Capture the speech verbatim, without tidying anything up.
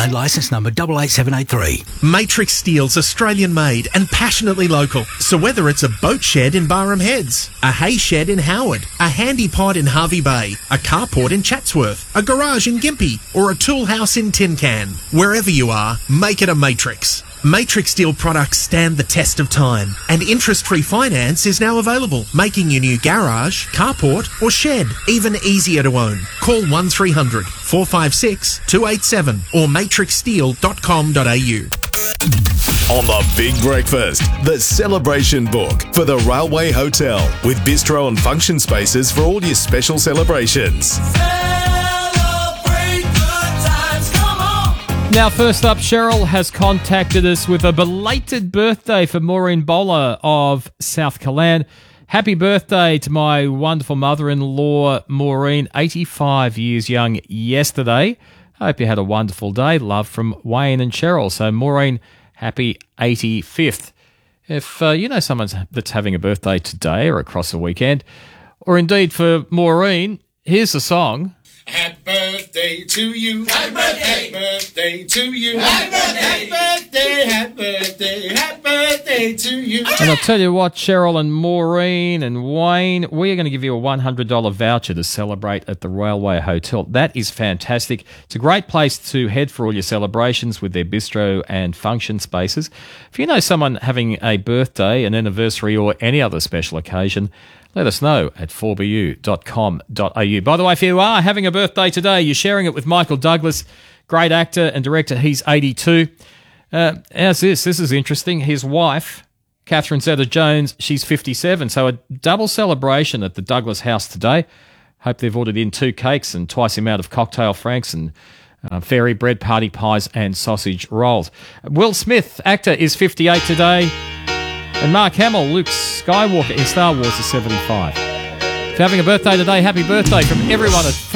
Queensland licence number eight eight seven eight three. Matrix Steel's Australian made and passionately local. So whether it's a boat shed in Barham Heads, a hay shed in Howard, a handy pod in Harvey Bay, a carport in Chatsworth, a garage in Gympie, or a tool house in Tin Can, wherever you are, make it a Matrix. Matrix Steel products stand the test of time, and interest-free finance is now available, making your new garage, carport or shed even easier to own. Call one three hundred, four five six, two eight seven or matrix steel dot com dot a u. On the Big Breakfast, the celebration book for the Railway Hotel with bistro and function spaces for all your special celebrations. Now, first up, Cheryl has contacted us with a belated birthday for Maureen Bowler of South Callan. Happy birthday to my wonderful mother-in-law, Maureen, eighty-five years young yesterday. Hope you had a wonderful day. Love from Wayne and Cheryl. So, Maureen, happy eighty-fifth. If uh, you know someone that's having a birthday today or across the weekend, or indeed for Maureen, here's the song. Happy birthday to you. Happy birthday. Happy birthday to you. Happy birthday. Happy birthday. Happy birthday. Happy birthday to you. And I'll tell you what, Cheryl and Maureen and Wayne, we are going to give you a one hundred dollars voucher to celebrate at the Railway Hotel. That is fantastic. It's a great place to head for all your celebrations with their bistro and function spaces. If you know someone having a birthday, an anniversary or any other special occasion, let us know at four b u dot com dot a u. By the way, if you are having a birthday today, you're sharing it with Michael Douglas, great actor and director. He's eighty-two. Uh, how's this? This is interesting. His wife, Catherine Zeta-Jones, she's fifty-seven. So a double celebration at the Douglas house today. Hope they've ordered in two cakes and twice the amount of cocktail franks and uh, fairy bread, party pies and sausage rolls. Will Smith, actor, is fifty-eight today. And Mark Hamill, Luke Skywalker in Star Wars, is seventy-five. If you're having a birthday today, happy birthday from everyone at